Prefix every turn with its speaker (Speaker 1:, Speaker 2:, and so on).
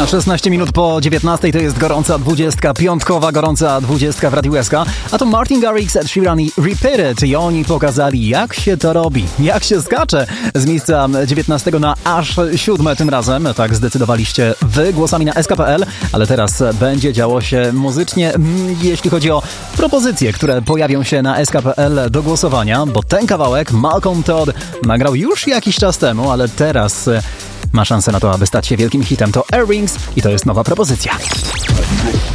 Speaker 1: 16 minut po 19 to jest gorąca 20, piątkowa gorąca 20 w Radiu SK. A to Martin Garrix, Ed Sheeran i Repeat It. I oni pokazali, jak się to robi, jak się skacze z miejsca 19 na aż 7 tym razem. Tak zdecydowaliście wy głosami na sk.pl, ale teraz będzie działo się muzycznie, jeśli chodzi o propozycje, które pojawią się na sk.pl do głosowania, bo ten kawałek Malcolm Todd nagrał już jakiś czas temu, ale teraz ma szansę na to, aby stać się wielkim hitem. To Earrings i to jest nowa propozycja.